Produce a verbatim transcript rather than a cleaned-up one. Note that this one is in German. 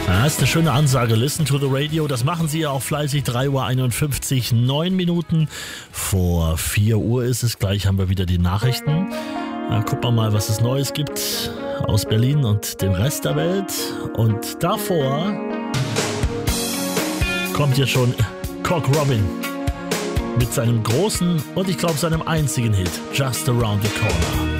Ja, das ist eine schöne Ansage. Listen to the radio. Das machen Sie ja auch fleißig. drei Uhr einundfünfzig, neun Minuten vor vier Uhr ist es. Gleich haben wir wieder die Nachrichten. Na, gucken wir mal, was es Neues gibt aus Berlin und dem Rest der Welt. Und davor kommt jetzt schon Cock Robin mit seinem großen und ich glaube seinem einzigen Hit, Just Around the Corner.